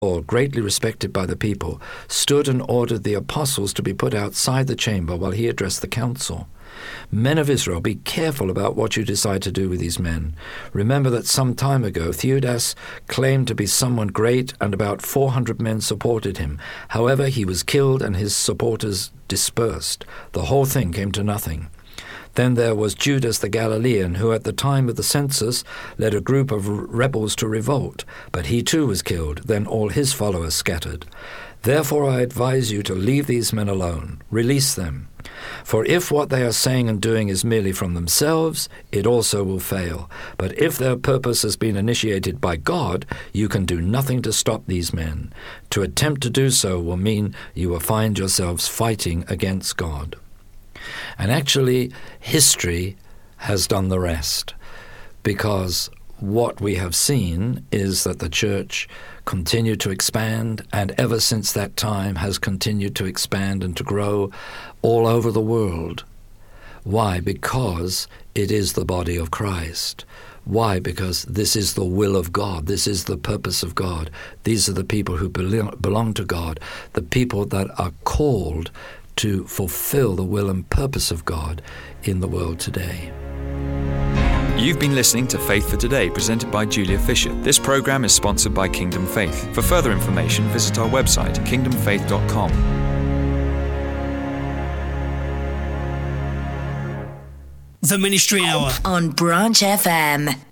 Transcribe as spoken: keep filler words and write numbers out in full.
Paul, greatly respected by the people, stood and ordered the apostles to be put outside the chamber while he addressed the council. Men of Israel, be careful about what you decide to do with these men. Remember that some time ago Theudas claimed to be someone great, and about four hundred men supported him. However, he was killed and his supporters dispersed. The whole thing came to nothing. Then there was Judas the Galilean, who at the time of the census led a group of rebels to revolt, but he too was killed. Then all his followers scattered. Therefore I advise you to leave these men alone. Release them. For if what they are saying and doing is merely from themselves, it also will fail. But if their purpose has been initiated by God, you can do nothing to stop these men. To attempt to do so will mean you will find yourselves fighting against God. And actually, history has done the rest, because what we have seen is that the church continued to expand, and ever since that time has continued to expand and to grow all over the world. Why? Because it is the body of Christ. Why? Because this is the will of God. This is the purpose of God. These are the people who belong to God, the people that are called to fulfill the will and purpose of God in the world today. You've been listening to Faith for Today, presented by Julia Fisher. This program is sponsored by Kingdom Faith. For further information, visit our website, kingdom faith dot com. The Ministry Hour on Branch F M.